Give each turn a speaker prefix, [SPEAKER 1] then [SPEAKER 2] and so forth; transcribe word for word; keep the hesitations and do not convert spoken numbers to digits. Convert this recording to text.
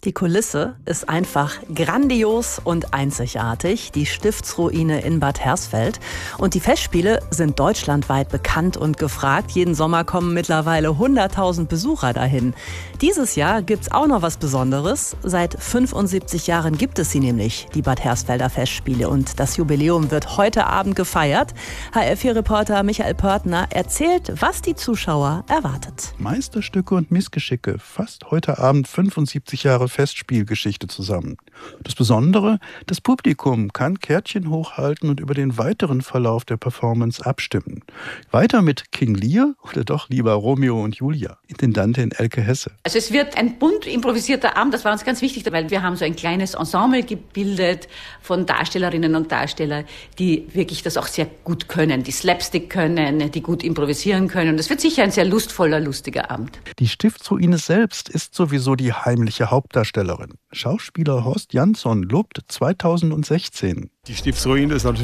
[SPEAKER 1] Die Kulisse ist einfach grandios und einzigartig, die Stiftsruine in Bad Hersfeld. Und die Festspiele sind deutschlandweit bekannt und gefragt. Jeden Sommer kommen mittlerweile hunderttausend Besucher dahin. Dieses Jahr gibt's auch noch was Besonderes. Seit fünfundsiebzig Jahren gibt es sie nämlich, die Bad Hersfelder Festspiele. Und das Jubiläum wird heute Abend gefeiert. H R vier Reporter Michael Pörtner erzählt, was die Zuschauer erwartet.
[SPEAKER 2] Meisterstücke und Missgeschicke, fast heute Abend fünfundsiebzig Jahre Festspielgeschichte zusammen. Das Besondere, das Publikum kann Kärtchen hochhalten und über den weiteren Verlauf der Performance abstimmen. Weiter mit King Lear oder doch lieber Romeo und Julia? Intendantin Elke Hesse.
[SPEAKER 3] Also es wird ein bunt improvisierter Abend, das war uns ganz wichtig, weil wir haben so ein kleines Ensemble gebildet von Darstellerinnen und Darstellern, die wirklich das auch sehr gut können, die Slapstick können, die gut improvisieren können. Und es wird sicher ein sehr lustvoller, lustiger Abend.
[SPEAKER 2] Die Stiftsruine selbst ist sowieso die heimliche Hauptdarstellerin. Schauspieler Horst Jansson lobt zweitausendsechzehn.
[SPEAKER 4] Die Stiftsruine ist natürlich